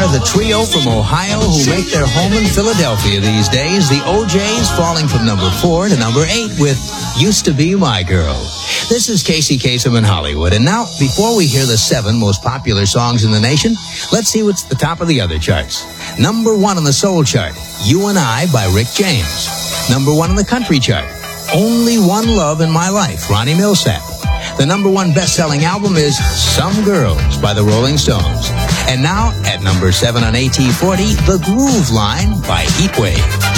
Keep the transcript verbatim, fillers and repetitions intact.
are the trio from Ohio who make their home in Philadelphia these days. The O Js falling from number four to number eight with Used to Be My Girl. This is Casey Kasem in Hollywood. And now, before we hear the seven most popular songs in the nation, let's see what's the top of the other charts. Number one on the soul chart, You and I by Rick James. Number one on the country chart, Only One Love in My Life, Ronnie Milsap. The number one best-selling album is Some Girls by the Rolling Stones. And now, at number seven on A T forty, The Groove Line by Heatwave.